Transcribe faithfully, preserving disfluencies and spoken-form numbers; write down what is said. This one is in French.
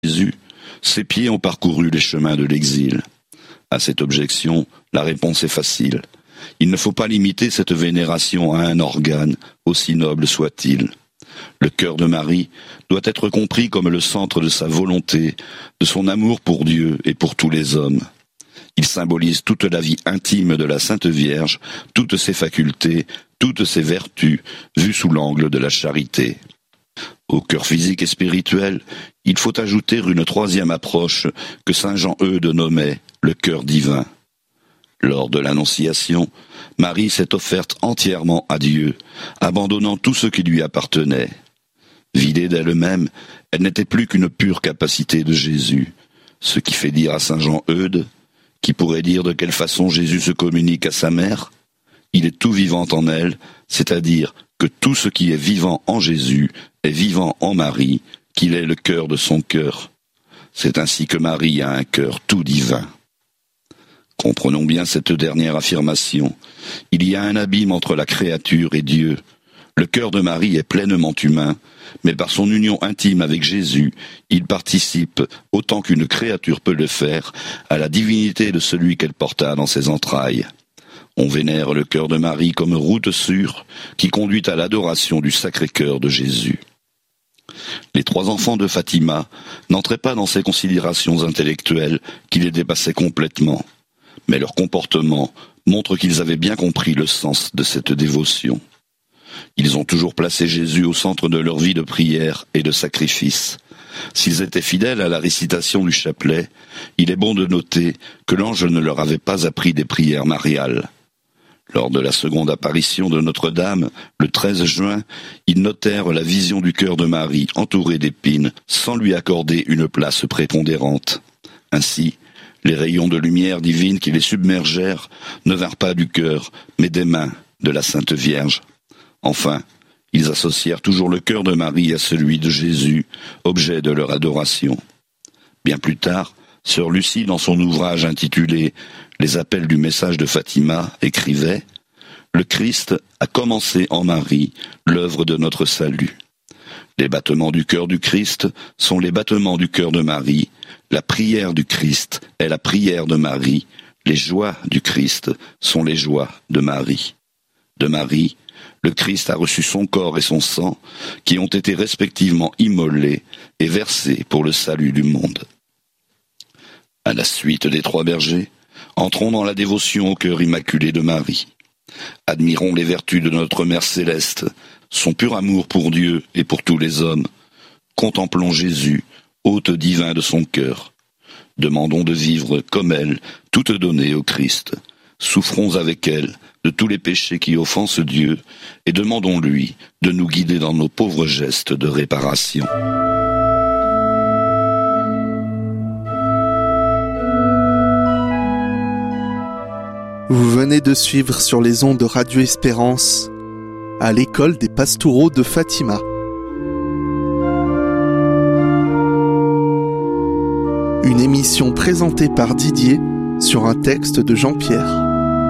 Jésus, ses pieds ont parcouru les chemins de l'exil. À cette objection, la réponse est facile. Il ne faut pas limiter cette vénération à un organe, aussi noble soit-il. Le cœur de Marie doit être compris comme le centre de sa volonté, de son amour pour Dieu et pour tous les hommes. Il symbolise toute la vie intime de la Sainte Vierge, toutes ses facultés, toutes ses vertus, vues sous l'angle de la charité. Au cœur physique et spirituel, il faut ajouter une troisième approche que saint Jean Eudes nommait le cœur divin. Lors de l'Annonciation, Marie s'est offerte entièrement à Dieu, abandonnant tout ce qui lui appartenait. Vidée d'elle-même, elle n'était plus qu'une pure capacité de Jésus, ce qui fait dire à saint Jean Eudes, qui pourrait dire de quelle façon Jésus se communique à sa mère, il est tout vivant en elle, c'est-à-dire que tout ce qui est vivant en Jésus est vivant en Marie, qu'il est le cœur de son cœur. C'est ainsi que Marie a un cœur tout divin. Comprenons bien cette dernière affirmation. Il y a un abîme entre la créature et Dieu. Le cœur de Marie est pleinement humain, mais par son union intime avec Jésus, il participe, autant qu'une créature peut le faire, à la divinité de celui qu'elle porta dans ses entrailles. On vénère le cœur de Marie comme route sûre qui conduit à l'adoration du Sacré-Cœur de Jésus. Les trois enfants de Fatima n'entraient pas dans ces considérations intellectuelles qui les dépassaient complètement, mais leur comportement montre qu'ils avaient bien compris le sens de cette dévotion. Ils ont toujours placé Jésus au centre de leur vie de prière et de sacrifice. S'ils étaient fidèles à la récitation du chapelet, il est bon de noter que l'ange ne leur avait pas appris des prières mariales. Lors de la seconde apparition de Notre-Dame, le treize juin, ils notèrent la vision du cœur de Marie entourée d'épines, sans lui accorder une place prépondérante. Ainsi, les rayons de lumière divine qui les submergèrent ne vinrent pas du cœur, mais des mains de la Sainte Vierge. Enfin, ils associèrent toujours le cœur de Marie à celui de Jésus, objet de leur adoration. Bien plus tard, sœur Lucie, dans son ouvrage intitulé « Les appels du message de Fatima », écrivait « Le Christ a commencé en Marie l'œuvre de notre salut. Les battements du cœur du Christ sont les battements du cœur de Marie, la prière du Christ est la prière de Marie, les joies du Christ sont les joies de Marie. De Marie, le Christ a reçu son corps et son sang, qui ont été respectivement immolés et versés pour le salut du monde. » À la suite des trois bergers, entrons dans la dévotion au cœur immaculé de Marie. Admirons les vertus de notre Mère Céleste, son pur amour pour Dieu et pour tous les hommes. Contemplons Jésus, hôte divin de son cœur. Demandons de vivre comme elle, toute donnée au Christ. Souffrons avec elle de tous les péchés qui offensent Dieu et demandons-lui de nous guider dans nos pauvres gestes de réparation. Vous venez de suivre sur les ondes de Radio Espérance à l'école des Pastoureaux de Fatima. Une émission présentée par Didier sur un texte de Jean-Pierre.